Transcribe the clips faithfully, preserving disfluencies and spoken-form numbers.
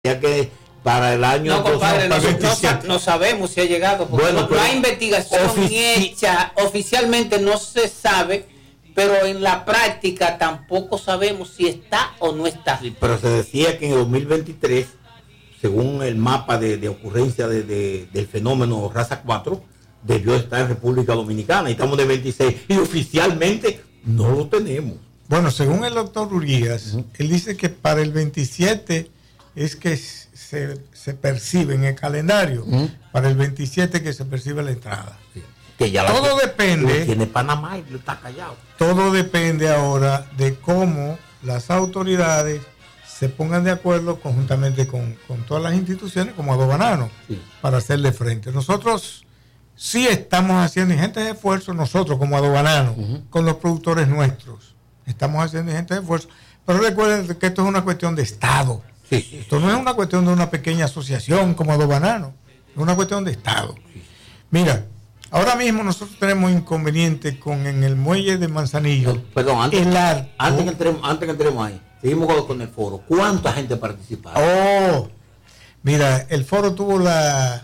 ya que para el año no, compadre, no, no, no sabemos si ha llegado, porque bueno, no, no hay investigación ofici- hecha oficialmente, no se sabe, pero en la práctica tampoco sabemos si está o no está. Sí, pero se decía que en el dos mil veintitrés, según el mapa de, de ocurrencia de, de, del fenómeno Raza cuatro, debió estar en República Dominicana, y estamos de veintiséis, y oficialmente no lo tenemos. Bueno, según el doctor Urías, uh-huh. él dice que para el veintisiete es que se, se percibe en el calendario, uh-huh. para el veintisiete que se percibe la entrada. Sí. Que ya todo la, depende. Tiene Panamá y está callado. Todo depende ahora de cómo las autoridades se pongan de acuerdo conjuntamente con, con todas las instituciones como Adubanano, sí. para hacerle frente. Nosotros sí estamos haciendo ingentes esfuerzos, nosotros como Adubanano, uh-huh. con los productores nuestros. Estamos haciendo ingentes esfuerzos. Pero recuerden que esto es una cuestión de Estado. Sí, sí, esto no es una cuestión de una pequeña asociación como Adubanano. Es una cuestión de Estado. Sí. Mira, ahora mismo nosotros tenemos inconveniente con en el muelle de Manzanillo. No, perdón, antes, el arco, antes, que entremos, antes que entremos ahí, seguimos con el foro. ¿Cuánta gente participa? Oh, mira, el foro tuvo la,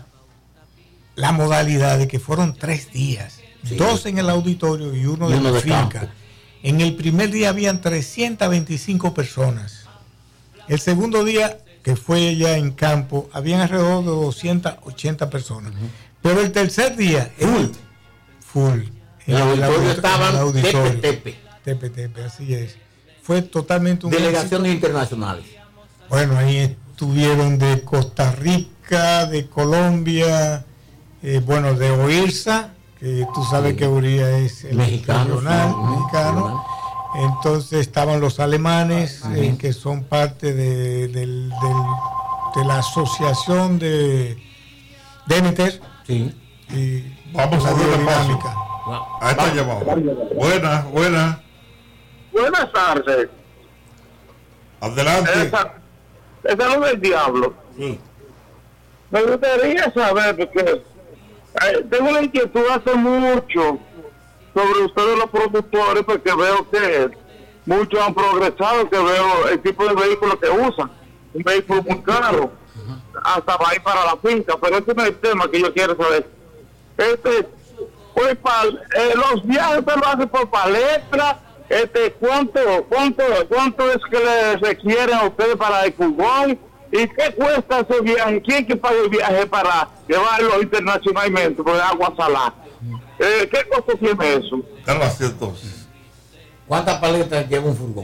la modalidad de que fueron tres días. Sí. Dos en el auditorio y uno, y uno de la finca. Campo. En el primer día habían trescientas veinticinco personas. El segundo día, que fue ya en campo, habían alrededor de doscientas ochenta personas. Uh-huh. Pero el tercer día, full, el, full. En el auditorio estaban tepe, tepe. Tepe, tepe, así es. Fue totalmente un delegaciones éxito. Internacionales. Bueno, ahí estuvieron de Costa Rica, de Colombia, eh, bueno, de OIRSA, que tú sabes sí. que Uría es el mexicano, regional, sí, mexicano. Sí. Entonces estaban los alemanes, eh, que son parte de, de, de, de la asociación de Demeter. Sí. Y vamos a ver la dinámica. Ahí está llamado. Buenas, buenas. Buenas tardes. Adelante. Esa, esa no es el diablo. Sí. Me gustaría saber, porque eh, tengo una inquietud hace mucho sobre ustedes los productores, porque veo que muchos han progresado, que veo el tipo de vehículo que usan, un vehículo muy caro, uh-huh. hasta va a ir para la finca, pero ese no es el tema que yo quiero saber. Este, pues, pa, eh, los viajes se lo hacen por palestra. Este, ¿cuánto, cuánto, cuánto es que les requieren a ustedes para el furgón? ¿Y qué cuesta ese viaje? ¿Quién que paga el viaje para llevarlo internacionalmente por agua salada? Eh, ¿Qué costo tiene eso? entonces. ¿Cuántas paletas lleva un furgón?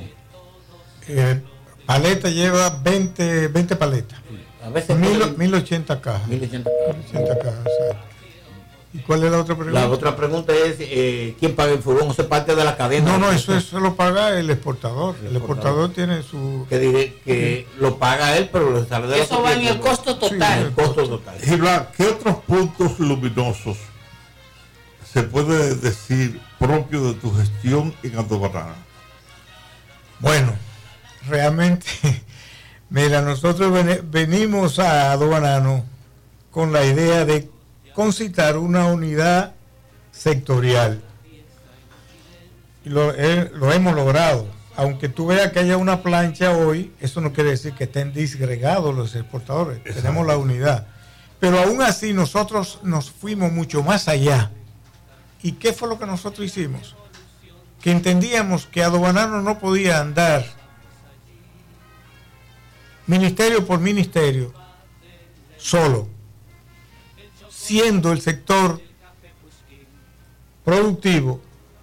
Eh, paleta lleva veinte, veinte paletas. A veces mil ochenta cajas. mil ochenta cajas. mil ochenta cajas, exacto. ¿Y cuál es la otra pregunta? La otra pregunta es, eh, ¿quién paga el furgón? ¿Eso es parte de la cadena? No, no, eso, eso lo paga el exportador. El, el exportador, exportador tiene su... Que, diré, que sí. lo paga él, pero lo sale de eso va en el costo total. Sí, el costo total. Gilbert, ¿qué otros puntos luminosos se puede decir propio de tu gestión en Adubanano? Bueno, realmente, mira, nosotros ven, venimos a Adubanano con la idea de concitar una unidad sectorial. Y lo, eh, lo hemos logrado. Aunque tú veas que haya una plancha hoy, eso no quiere decir que estén disgregados los exportadores. Exacto. Tenemos la unidad. Pero aún así nosotros nos fuimos mucho más allá. ¿Y qué fue lo que nosotros hicimos? Que entendíamos que Adubanano no podía andar ministerio por ministerio solo, siendo el sector productivo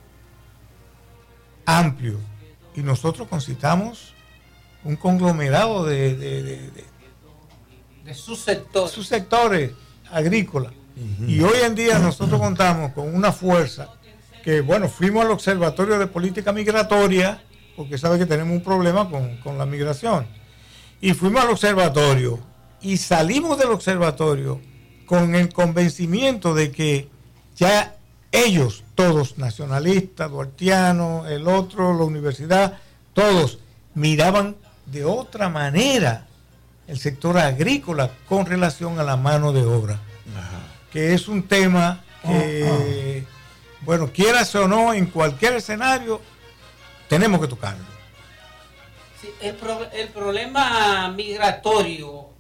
amplio, y nosotros concitamos un conglomerado de, de, de, de, de sus sectores, sus sectores agrícolas. Uh-huh. Y hoy en día nosotros contamos con una fuerza que, bueno, fuimos al Observatorio de Política Migratoria, porque sabe que tenemos un problema con, con la migración, y fuimos al observatorio y salimos del observatorio con el convencimiento de que ya ellos, todos nacionalistas, duartianos, el otro, la universidad, todos miraban de otra manera el sector agrícola con relación a la mano de obra. Ajá. Que es un tema que, uh-huh. bueno, quieras o no, en cualquier escenario, tenemos que tocarlo. Sí, el, pro, el problema migratorio